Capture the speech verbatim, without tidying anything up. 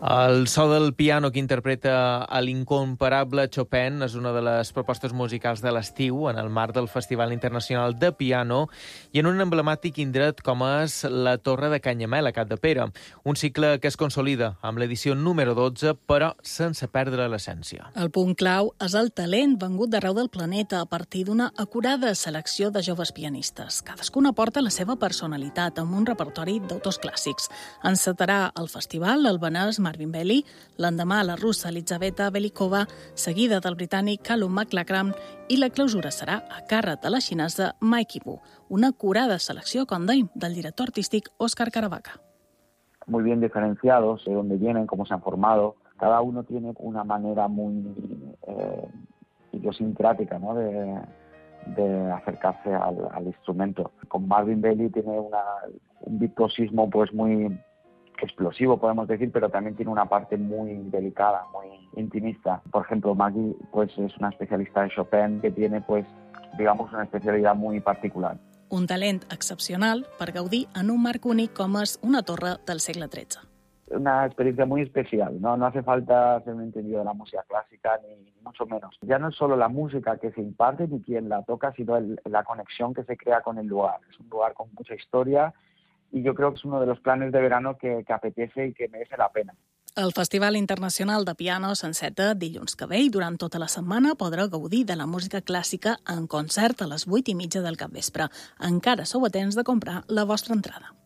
El so del piano que interpreta l'incomparable Chopin és una de les propostes musicals de l'estiu en el marc del Festival Internacional de Piano i en un emblemàtic indret com és la Torre de Canyamel, a Capdepera. Un cicle que es consolida amb l'edició número dotze, però sense perdre l'essència. El punt clau és el talent vengut d'arreu del planeta a partir d'una acurada selecció de joves pianistes. Cadascun aporta la seva personalitat amb un repertori d'autors clàssics. Encetarà el festival albanès Marvin Belli, l'endemà la russa Elizaveta Belikova, seguida del britànic Callum McLachlan, i la clausura serà a càrrec de la xinesa Mai Qipu, una acurada selecció, com dèiem, del director artístic Òscar Caravaca. Muy bien diferenciados, de dónde vienen, cómo se han formado. Cada uno tiene una manera muy eh, idiosincrática, ¿no?, de, de acercarse al, al instrumento. Con Marvin Belli tiene una, un virtuosismo pues muy explosivo, podemos decir, pero también tiene una parte muy delicada, muy intimista. Por ejemplo, Maggie pues es una especialista de Chopin que tiene, pues, digamos, una especialidad muy particular. Un talent excepcional per gaudir en un marc únic com és una torre del segle tretze. Una experiencia muy especial, ¿no? No hace falta ser un entendido de la música clásica, ni mucho menos. Ya no es solo la música que se imparte ni quien la toca, sino el, la conexión que se crea con el lugar. Es un lugar con mucha historia y yo creo que es uno de los planes de verano que, que apetece y que merece la pena. El Festival Internacional de Piano s'enceta dilluns que ve i durant tota la setmana podrà gaudir de la música clàssica en concert a les vuit i mitja del capvespre. Encara sou a temps de comprar la vostra entrada.